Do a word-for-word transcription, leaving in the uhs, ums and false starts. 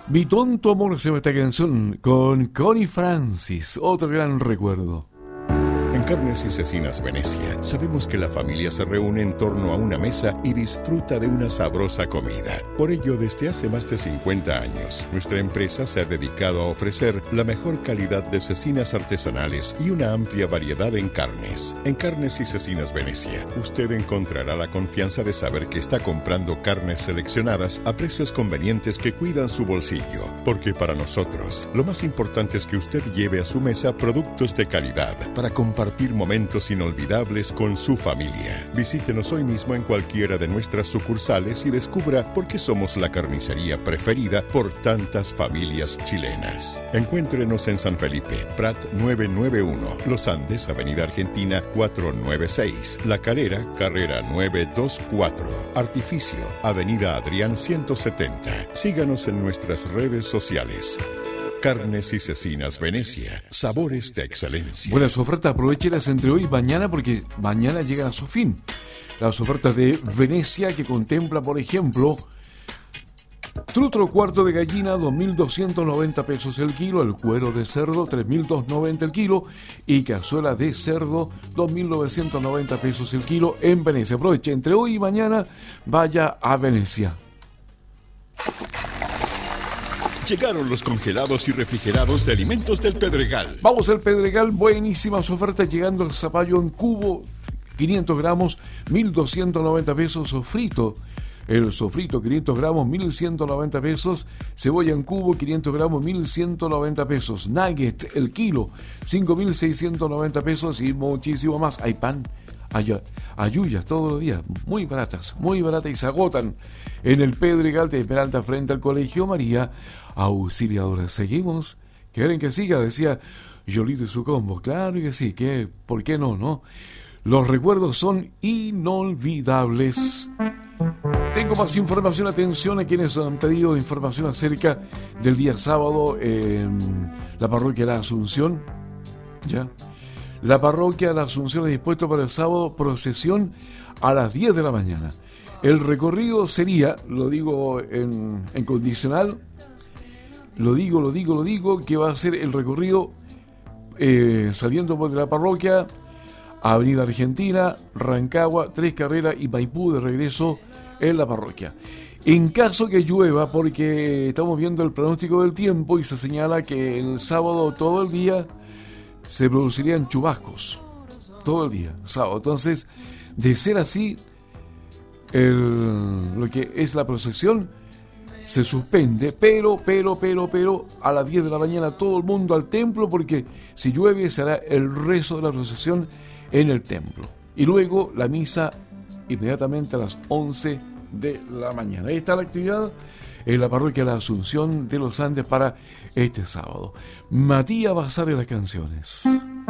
Mi tonto amor se llama esta canción con Connie Francis, otro gran recuerdo. En Carnes y Cecinas Venecia sabemos que la familia se reúne en torno a una mesa y disfruta de una sabrosa comida. Por ello, desde hace más de cincuenta años, nuestra empresa se ha dedicado a ofrecer la mejor calidad de cecinas artesanales y una amplia variedad en carnes. En Carnes y Cecinas Venecia, usted encontrará la confianza de saber que está comprando carnes seleccionadas a precios convenientes que cuidan su bolsillo. Porque para nosotros, lo más importante es que usted lleve a su mesa productos de calidad para compartir Compartir momentos inolvidables con su familia. Visítenos hoy mismo en cualquiera de nuestras sucursales y descubra por qué somos la carnicería preferida por tantas familias chilenas. Encuéntrenos en San Felipe, Prat novecientos noventa y uno, Los Andes, Avenida Argentina cuatrocientos noventa y seis, La Calera, Carrera novecientos veinticuatro, Artificio, Avenida Adrián ciento setenta. Síganos en nuestras redes sociales. Carnes y Cecinas Venecia, sabores de excelencia. Buenas ofertas, aprovéchelas entre hoy y mañana porque mañana llegan a su fin. Las ofertas de Venecia que contempla, por ejemplo, trutro cuarto de gallina, dos mil doscientos noventa pesos el kilo, el cuero de cerdo, tres mil doscientos noventa el kilo y cazuela de cerdo, dos mil novecientos noventa pesos el kilo en Venecia. Aproveche, entre hoy y mañana, vaya a Venecia. Llegaron los congelados y refrigerados de alimentos del Pedregal. Vamos al Pedregal, buenísimas ofertas, llegando el zapallo en cubo, quinientos gramos, mil doscientos noventa pesos, sofrito. El sofrito, quinientos gramos, mil ciento noventa pesos. Cebolla en cubo, quinientos gramos, mil ciento noventa pesos. Nugget, el kilo, cinco mil seiscientos noventa pesos y muchísimo más. Hay pan, hay ayuyas todos los días, muy baratas, muy baratas y se agotan en el Pedregal de Esmeralda frente al Colegio María Auxiliadora. Seguimos. ¿Quieren que siga? Decía Yolito y su combo. Claro que sí, que ¿por qué no, no? Los recuerdos son inolvidables. Tengo más información, atención a quienes han pedido información acerca del día sábado en la parroquia La Asunción. ¿Ya? La parroquia La Asunción ha dispuesto para el sábado procesión a las diez de la mañana. El recorrido sería, lo digo en, en condicional, lo digo, lo digo, lo digo, que va a ser el recorrido eh, saliendo de la parroquia, Avenida Argentina, Rancagua, Tres Carreras y Maipú de regreso en la parroquia. En caso que llueva, porque estamos viendo el pronóstico del tiempo y se señala que el sábado todo el día se producirían chubascos, todo el día, sábado. Entonces, de ser así, el, lo que es la procesión se suspende, pero, pero, pero, pero, a las diez de la mañana todo el mundo al templo, porque si llueve será el rezo de la procesión en el templo. Y luego la misa inmediatamente a las once de la mañana. Ahí está la actividad en la parroquia La Asunción de los Andes para este sábado. Matías Bazar de las canciones.